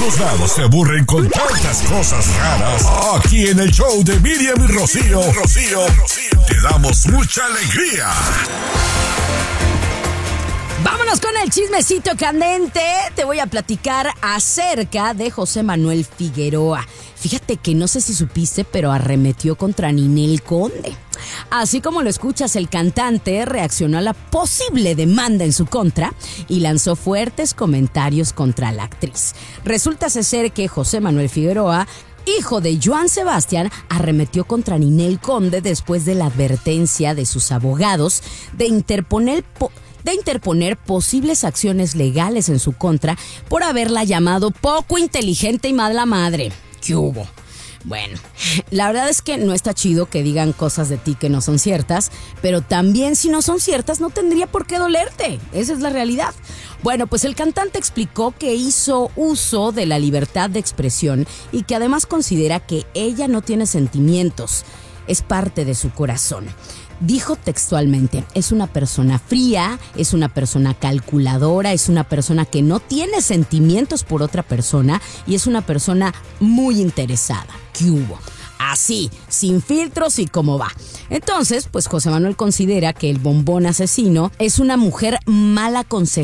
todos lados se aburren con tantas cosas raras. Aquí en el show de Miriam y Rocío, te damos mucha alegría. Vámonos con el chismecito candente. Te voy a platicar acerca de José Manuel Figueroa. Fíjate que no sé si supiste, pero arremetió contra Ninel Conde. Así como lo escuchas, el cantante reaccionó a la posible demanda en su contra y lanzó fuertes comentarios contra la actriz. Resulta ser que José Manuel Figueroa, hijo de Joan Sebastián, arremetió contra Ninel Conde después de la advertencia de sus abogados de interponer posibles acciones legales en su contra por haberla llamado poco inteligente y mala madre. ¿Qué hubo? Bueno, la verdad es que no está chido que digan cosas de ti que no son ciertas, pero también si no son ciertas no tendría por qué dolerte. Esa es la realidad. Bueno, pues el cantante explicó que hizo uso de la libertad de expresión y que además considera que ella no tiene sentimientos. Es parte de su corazón. Dijo textualmente, es una persona fría, es una persona calculadora, es una persona que no tiene sentimientos por otra persona y es una persona muy interesada. ¿Qué hubo? Así, sin filtros y cómo va. Entonces, pues José Manuel considera que el bombón asesino es una mujer mal aconsejada